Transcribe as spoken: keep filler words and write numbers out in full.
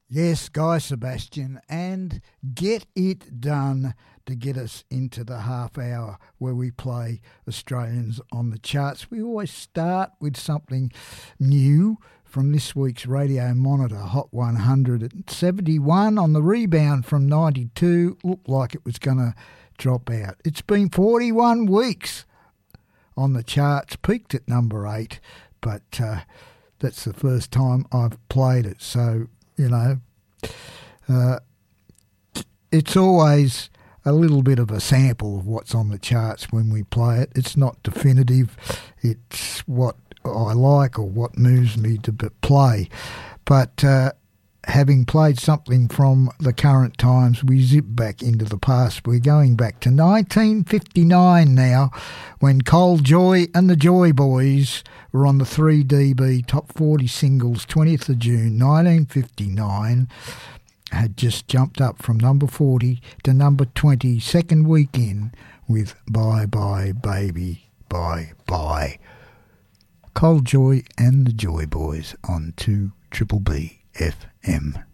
Yes, Guy Sebastian, and Get It Done to get us into the half hour where we play Australians on the charts. We always start with something new from this week's Radio Monitor Hot one hundred at seventy-one on the rebound from ninety-two. Looked like it was going to drop out. It's been forty-one weeks on the charts, peaked at number eight, but uh, that's the first time I've played it. So, you know, uh, it's always a little bit of a sample of what's on the charts when we play it. It's not definitive. It's what I like or what moves me to play. But uh, having played something from the current times, we zip back into the past. We're going back to nineteen fifty-nine now, when Cold Joy and the Joy Boys were on the three D B Top forty Singles, twentieth of June nineteen fifty-nine. Had just jumped up from number forty to number twenty, second week in, with Bye Bye Baby, Bye Bye. Cold Joy and the Joy Boys on two Triple B F M.